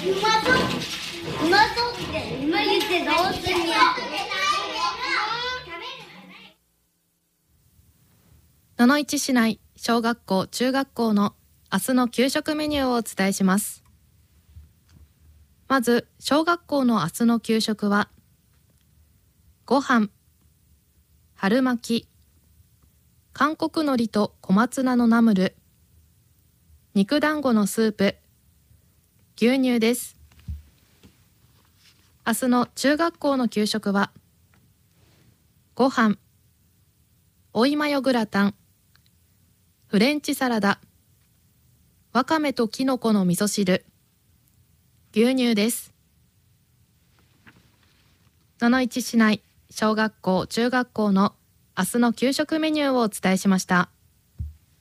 うまそうって今言ってどうすんや。 野々市市内小学校中学校の明日の給食メニューをお伝えします。まず小学校の明日の給食はご飯、春巻き、韓国海苔と小松菜のナムル、肉団子のスープ、牛乳です。明日の中学校の給食はご飯、追いマヨグラタン、フレンチサラダ、わかめときのこの味噌汁、牛乳です。野々市市内小学校中学校の明日の給食メニューをお伝えしました。